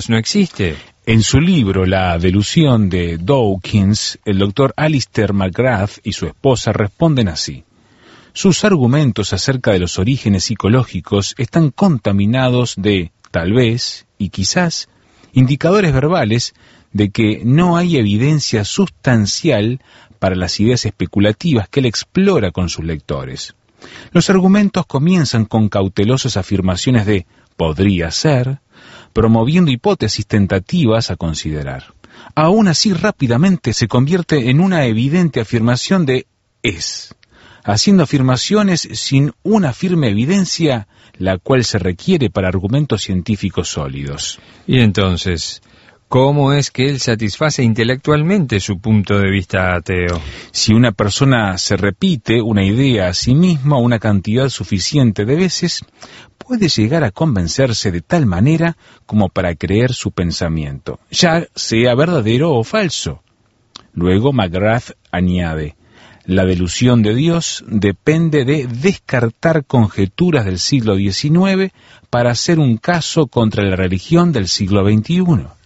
Dios no existe. En su libro La delusión de Dawkins, el doctor Alistair McGrath y su esposa responden así: sus argumentos acerca de los orígenes psicológicos están contaminados de, tal vez, y quizás, indicadores verbales de que no hay evidencia sustancial para las ideas especulativas que él explora con sus lectores. Los argumentos comienzan con cautelosas afirmaciones de «podría ser», promoviendo hipótesis tentativas a considerar. Aún así, rápidamente se convierte en una evidente afirmación de «es», haciendo afirmaciones sin una firme evidencia, la cual se requiere para argumentos científicos sólidos. Y entonces, ¿cómo es que él satisface intelectualmente su punto de vista ateo? Si una persona se repite una idea a sí misma una cantidad suficiente de veces, puede llegar a convencerse de tal manera como para creer su pensamiento, ya sea verdadero o falso. Luego McGrath añade: la delusión de Dios depende de descartar conjeturas del siglo XIX para hacer un caso contra la religión del siglo XXI.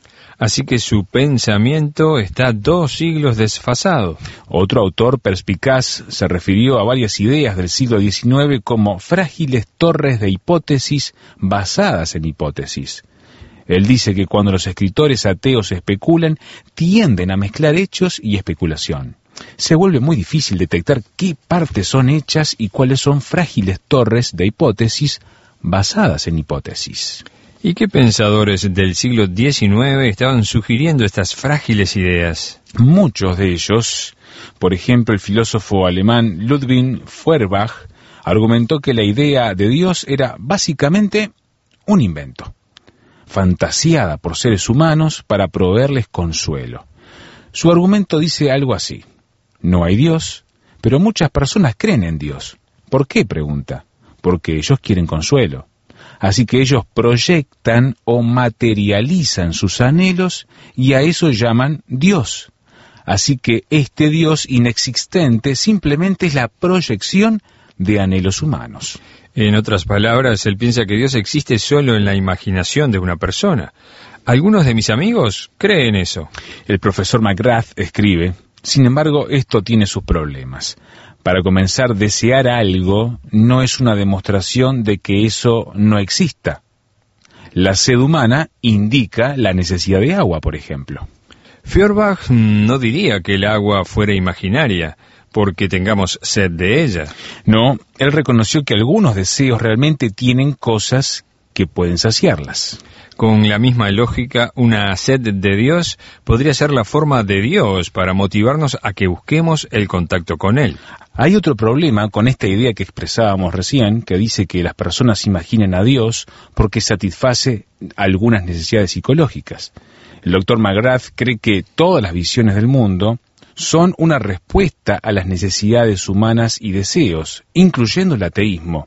Así que su pensamiento está 2 siglos desfasado. Otro autor perspicaz se refirió a varias ideas del siglo XIX como frágiles torres de hipótesis basadas en hipótesis. Él dice que cuando los escritores ateos especulan, tienden a mezclar hechos y especulación. Se vuelve muy difícil detectar qué partes son hechas y cuáles son frágiles torres de hipótesis basadas en hipótesis. ¿Y qué pensadores del siglo XIX estaban sugiriendo estas frágiles ideas? Muchos de ellos, por ejemplo el filósofo alemán Ludwig Feuerbach, argumentó que la idea de Dios era básicamente un invento, fantasiada por seres humanos para proveerles consuelo. Su argumento dice algo así: no hay Dios, pero muchas personas creen en Dios. ¿Por qué?, pregunta. Porque ellos quieren consuelo. Así que ellos proyectan o materializan sus anhelos y a eso llaman Dios. Así que este Dios inexistente simplemente es la proyección de anhelos humanos. En otras palabras, él piensa que Dios existe solo en la imaginación de una persona. Algunos de mis amigos creen eso. El profesor McGrath escribe: sin embargo, esto tiene sus problemas. Para comenzar, desear algo no es una demostración de que eso no exista. La sed humana indica la necesidad de agua, por ejemplo. Feuerbach no diría que el agua fuera imaginaria, porque tengamos sed de ella. No, él reconoció que algunos deseos realmente tienen cosas que pueden saciarlas. Con la misma lógica, una sed de Dios podría ser la forma de Dios para motivarnos a que busquemos el contacto con Él. Hay otro problema con esta idea que expresábamos recién, que dice que las personas imaginen a Dios porque satisface algunas necesidades psicológicas. El doctor McGrath cree que todas las visiones del mundo son una respuesta a las necesidades humanas y deseos, incluyendo el ateísmo.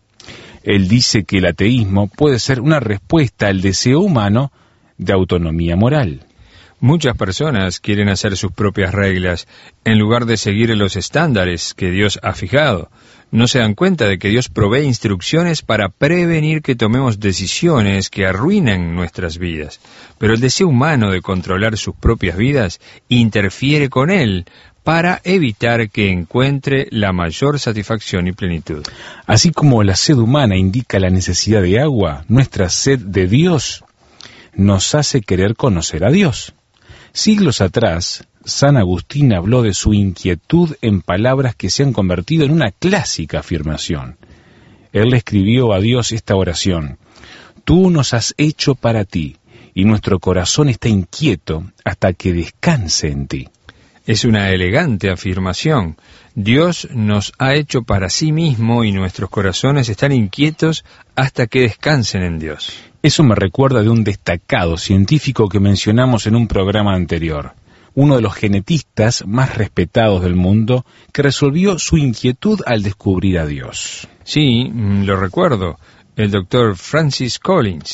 Él dice que el ateísmo puede ser una respuesta al deseo humano de autonomía moral. Muchas personas quieren hacer sus propias reglas en lugar de seguir los estándares que Dios ha fijado. No se dan cuenta de que Dios provee instrucciones para prevenir que tomemos decisiones que arruinen nuestras vidas. Pero el deseo humano de controlar sus propias vidas interfiere con él para evitar que encuentre la mayor satisfacción y plenitud. Así como la sed humana indica la necesidad de agua, nuestra sed de Dios nos hace querer conocer a Dios. Siglos atrás, San Agustín habló de su inquietud en palabras que se han convertido en una clásica afirmación. Él le escribió a Dios esta oración: «Tú nos has hecho para ti, y nuestro corazón está inquieto hasta que descanse en ti». Es una elegante afirmación. Dios nos ha hecho para sí mismo y nuestros corazones están inquietos hasta que descansen en Dios. Eso me recuerda de un destacado científico que mencionamos en un programa anterior, uno de los genetistas más respetados del mundo, que resolvió su inquietud al descubrir a Dios. Sí, lo recuerdo, el doctor Francis Collins.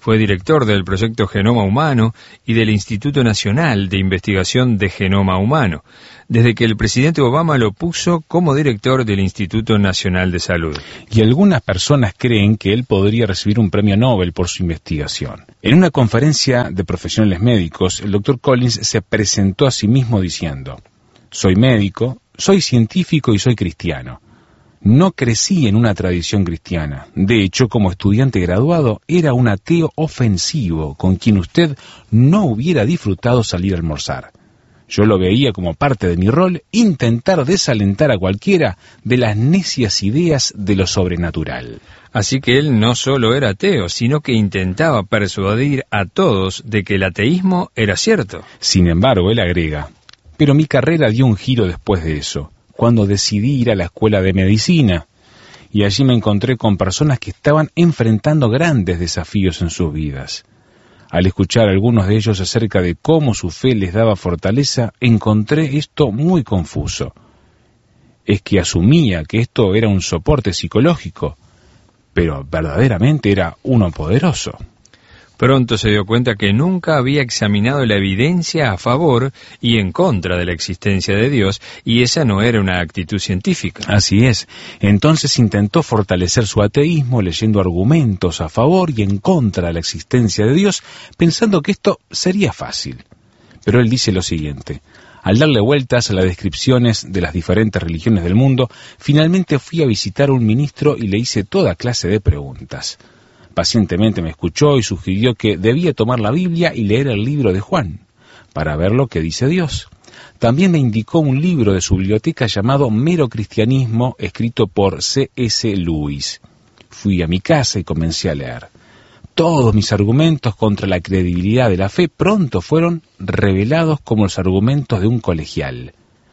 Fue director del proyecto Genoma Humano y del Instituto Nacional de Investigación de Genoma Humano, desde que el presidente Obama lo puso como director del Instituto Nacional de Salud. Y algunas personas creen que él podría recibir un premio Nobel por su investigación. En una conferencia de profesionales médicos, el Dr. Collins se presentó a sí mismo diciendo: soy médico, soy científico y soy cristiano. No crecí en una tradición cristiana. De hecho, como estudiante graduado, era un ateo ofensivo con quien usted no hubiera disfrutado salir a almorzar. Yo lo veía como parte de mi rol intentar desalentar a cualquiera de las necias ideas de lo sobrenatural. Así que él no solo era ateo, sino que intentaba persuadir a todos de que el ateísmo era cierto. Sin embargo, él agrega: pero mi carrera dio un giro después de eso, cuando decidí ir a la escuela de medicina, y allí me encontré con personas que estaban enfrentando grandes desafíos en sus vidas. Al escuchar a algunos de ellos acerca de cómo su fe les daba fortaleza, encontré esto muy confuso. Es que asumía que esto era un soporte psicológico, pero verdaderamente era uno poderoso. Pronto se dio cuenta que nunca había examinado la evidencia a favor y en contra de la existencia de Dios, y esa no era una actitud científica. Así es. Entonces intentó fortalecer su ateísmo leyendo argumentos a favor y en contra de la existencia de Dios, pensando que esto sería fácil. Pero él dice lo siguiente: al darle vueltas a las descripciones de las diferentes religiones del mundo, finalmente fui a visitar a un ministro y le hice toda clase de preguntas. Pacientemente me escuchó y sugirió que debía tomar la Biblia y leer el libro de Juan, para ver lo que dice Dios. También me indicó un libro de su biblioteca llamado Mero Cristianismo, escrito por C.S. Lewis. Fui a mi casa y comencé a leer. Todos mis argumentos contra la credibilidad de la fe pronto fueron revelados como los argumentos de un colegial.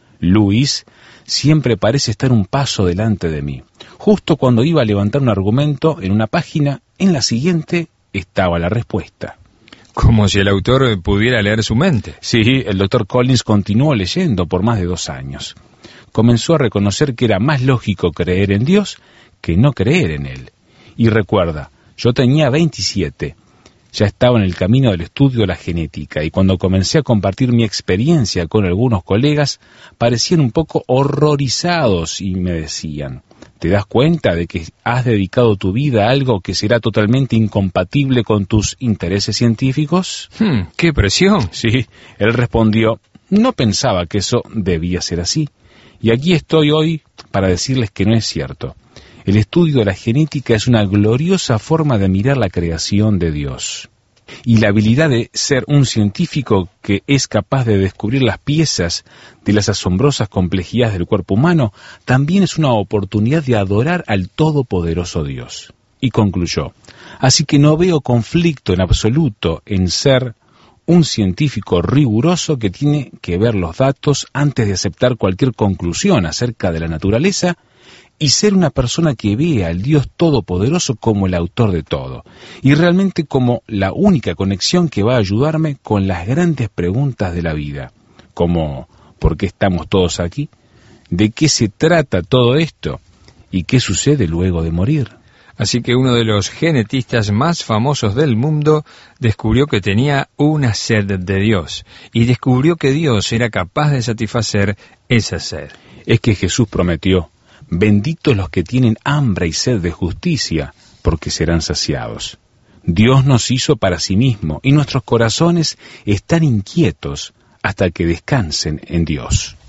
Lewis siempre parece estar un paso delante de mí. Justo cuando iba a levantar un argumento en una página, en la siguiente estaba la respuesta. Como si el autor pudiera leer su mente. Sí, el Dr. Collins continuó leyendo por más de 2 años. Comenzó a reconocer que era más lógico creer en Dios que no creer en Él. Y recuerda, yo tenía 27. Ya estaba en el camino del estudio de la genética, y cuando comencé a compartir mi experiencia con algunos colegas, parecían un poco horrorizados y me decían: ¿te das cuenta de que has dedicado tu vida a algo que será totalmente incompatible con tus intereses científicos? ¡Qué presión! Sí, él respondió: no pensaba que eso debía ser así. Y aquí estoy hoy para decirles que no es cierto. El estudio de la genética es una gloriosa forma de mirar la creación de Dios. Y la habilidad de ser un científico que es capaz de descubrir las piezas de las asombrosas complejidades del cuerpo humano también es una oportunidad de adorar al todopoderoso Dios. Y concluyó: así que no veo conflicto en absoluto en ser un científico riguroso que tiene que ver los datos antes de aceptar cualquier conclusión acerca de la naturaleza, y ser una persona que vea al Dios Todopoderoso como el autor de todo, y realmente como la única conexión que va a ayudarme con las grandes preguntas de la vida, como ¿por qué estamos todos aquí? ¿De qué se trata todo esto? ¿Y qué sucede luego de morir? Así que uno de los genetistas más famosos del mundo descubrió que tenía una sed de Dios, y descubrió que Dios era capaz de satisfacer esa sed. Es que Jesús prometió: benditos los que tienen hambre y sed de justicia, porque serán saciados. Dios nos hizo para sí mismo, y nuestros corazones están inquietos hasta que descansen en Dios.